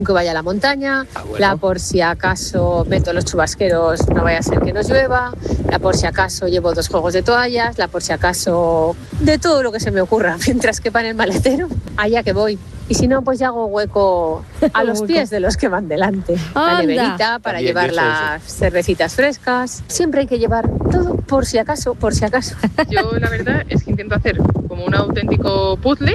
que vaya a la montaña, bueno. la por si acaso meto los chubasqueros, no vaya a ser que nos llueva, la por si acaso llevo 2 juegos de toallas, la por si acaso de todo lo que se me ocurra mientras quepa en el maletero, allá que voy. Y si no, pues ya hago hueco a los pies de los que van delante. La neverita para También llevar yo he hecho las cervecitas frescas. Siempre hay que llevar todo por si acaso, por si acaso. Yo la verdad es que intento hacer como un auténtico puzzle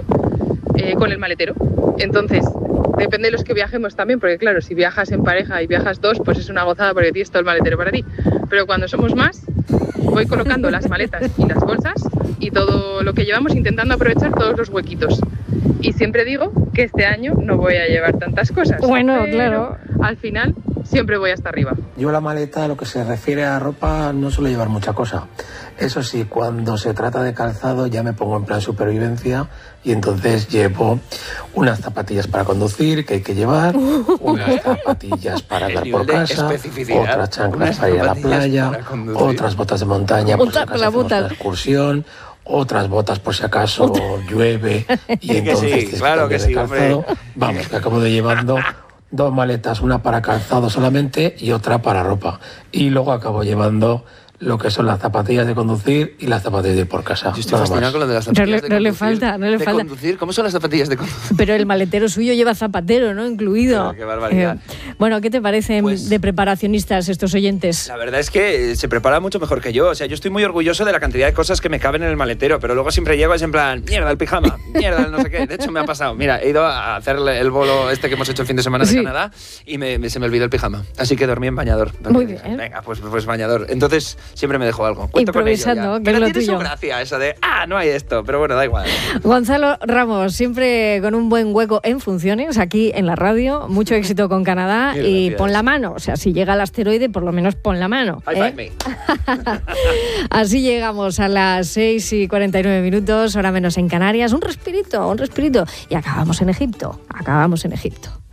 con el maletero. Entonces, depende de los que viajemos también, porque claro, si viajas en pareja y viajas 2, pues es una gozada porque tienes todo el maletero para ti. Pero cuando somos más, voy colocando las maletas y las bolsas y todo lo que llevamos, intentando aprovechar todos los huequitos. Y siempre digo que este año no voy a llevar tantas cosas. Bueno, pero claro. Al final siempre voy hasta arriba. Yo la maleta, a lo que se refiere a ropa, no suelo llevar mucha cosa. Eso sí, cuando se trata de calzado ya me pongo en plan supervivencia y entonces llevo unas zapatillas para conducir que hay que llevar, unas zapatillas para andar por casa, otras chanclas para ir a la playa, otras botas de montaña por si acaso hacemos una excursión, otras botas por si acaso llueve y entonces sí, claro que sí, calzado. Vamos, que acabo de llevando 2 maletas, una para calzado solamente y otra para ropa. Y luego acabo llevando lo que son las zapatillas de conducir y las zapatillas de ir por casa. Yo estoy fascinado con lo de las zapatillas no le falta. conducir. ¿Cómo son las zapatillas de conducir? Pero el maletero suyo lleva zapatero, ¿no? Incluido. Qué barbaridad. Bueno, ¿qué te parecen de preparacionistas estos oyentes? La verdad es que se prepara mucho mejor que yo. O sea, yo estoy muy orgulloso de la cantidad de cosas que me caben en el maletero, pero luego siempre llego y es en plan, mierda, el pijama, mierda, el no sé qué. De hecho, me ha pasado. Mira, he ido a hacer el bolo este que hemos hecho el fin de semana de Canadá y se me olvidó el pijama. Así que dormí en bañador. Muy bien. Venga, pues bañador. Entonces, siempre me dejo algo. Cuento improvisando, con ello ya. que es lo tiene tuyo. su gracia eso de, no hay esto, pero bueno, da igual. Gonzalo Ramos, siempre con un buen hueco en funciones aquí en la radio. Mucho éxito con Canadá y pon la mano. O sea, si llega el asteroide, por lo menos pon la mano. High five me. Así llegamos a las 6:49, hora menos en Canarias. Un respirito. Y acabamos en Egipto.